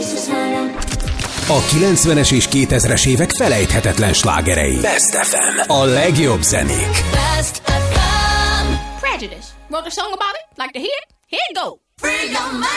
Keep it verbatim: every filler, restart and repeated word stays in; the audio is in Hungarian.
A kilencvenes és kétezres évek felejthetetlen slágerei. Best ef em. A legjobb zenék. Best ef em. Prejudice. Wrote a song about it. Like to hear it? Here it go. Free your mind.